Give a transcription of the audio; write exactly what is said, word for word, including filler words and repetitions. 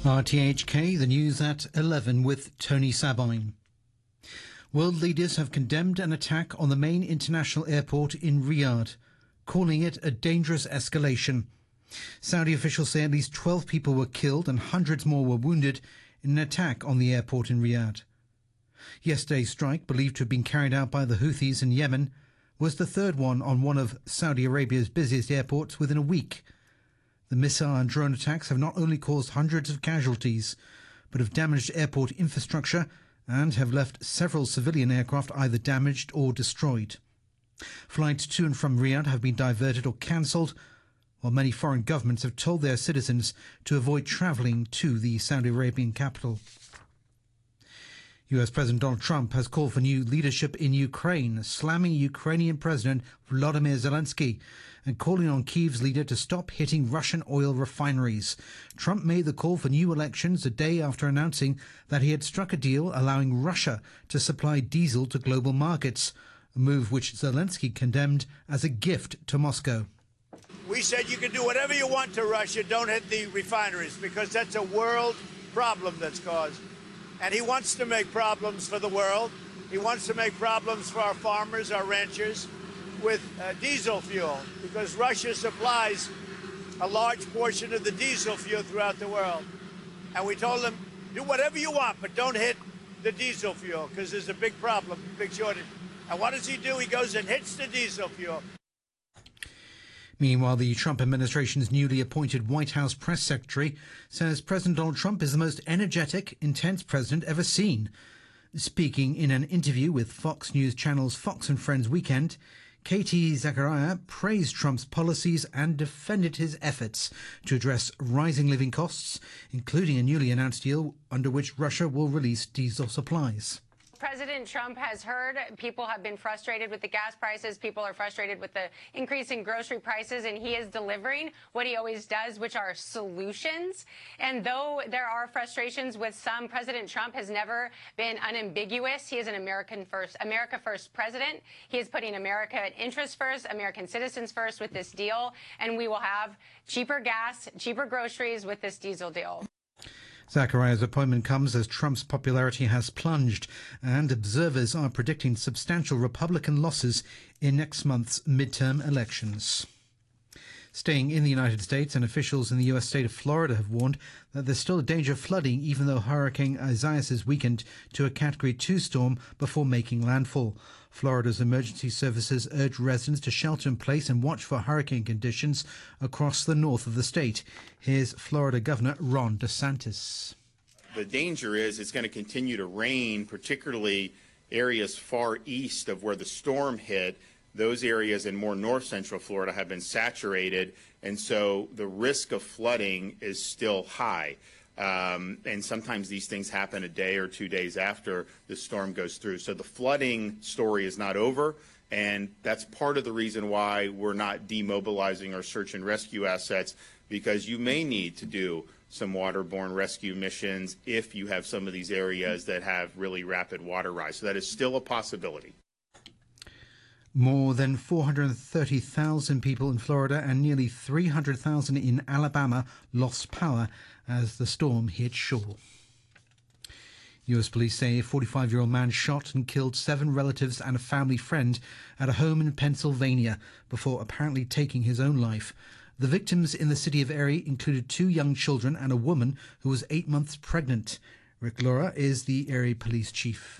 R T H K, the news at eleven with Tony Sabine. World leaders have condemned an attack on the main international airport in Riyadh, calling it a dangerous escalation. Saudi officials say at least twelve people were killed and hundreds more were wounded in an attack on the airport in Riyadh. Yesterday's strike, believed to have been carried out by the Houthis in Yemen, was the third one on one of Saudi Arabia's busiest airports within a week. The missile and drone attacks have not only caused hundreds of casualties, but have damaged airport infrastructure and have left several civilian aircraft either damaged or destroyed. Flights to and from Riyadh have been diverted or cancelled, while many foreign governments have told their citizens to avoid travelling to the Saudi Arabian capital. U S President Donald Trump has called for new leadership in Ukraine, slamming Ukrainian President Volodymyr Zelensky and calling on Kyiv's leader to stop hitting Russian oil refineries. Trump made the call for new elections a day after announcing that he had struck a deal allowing Russia to supply diesel to global markets, a move which Zelensky condemned as a gift to Moscow. We said you can do whatever you want to Russia, don't hit the refineries, because that's a world problem that's caused. And he wants to make problems for the world. He wants to make problems for our farmers, our ranchers, with uh, diesel fuel, because Russia supplies a large portion of the diesel fuel throughout the world. And we told him, do whatever you want, but don't hit the diesel fuel, because there's a big problem, big shortage. And what does he do? He goes and hits the diesel fuel. Meanwhile, the Trump administration's newly appointed White House press secretary says President Donald Trump is the most energetic, intense president ever seen. Speaking in an interview with Fox News Channel's Fox and Friends Weekend, Katie Zachariah praised Trump's policies and defended his efforts to address rising living costs, including a newly announced deal under which Russia will release diesel supplies. President Trump has heard people have been frustrated with the gas prices. People are frustrated with the increase in grocery prices, and he is delivering what he always does, which are solutions. And though there are frustrations with some, President Trump has never been unambiguous. He is an American first, America first president. He is putting American interests first, American citizens first with this deal. And we will have cheaper gas, cheaper groceries with this diesel deal. Zachariah's appointment comes as Trump's popularity has plunged, and observers are predicting substantial Republican losses in next month's midterm elections. Staying in the United States, and officials in the U S state of Florida have warned that there's still a danger of flooding even though Hurricane Isaias has weakened to a Category two storm before making landfall. Florida's emergency services urge residents to shelter in place and watch for hurricane conditions across the north of the state. Here's Florida Governor Ron DeSantis. The danger is it's going to continue to rain, particularly areas far east of where the storm hit. Those areas in more north central Florida have been saturated, and so the risk of flooding is still high. Um, and sometimes these things happen a day or two days after the storm goes through. So the flooding story is not over, and that's part of the reason why we're not demobilizing our search and rescue assets, because you may need to do some waterborne rescue missions if you have some of these areas that have really rapid water rise. So that is still a possibility. More than four hundred thirty thousand people in Florida and nearly three hundred thousand in Alabama lost power as the storm hit shore. U S police say a forty-five-year-old man shot and killed seven relatives and a family friend at a home in Pennsylvania before apparently taking his own life. The victims in the city of Erie included two young children and a woman who was eight months pregnant. Rick Laura is the Erie police chief.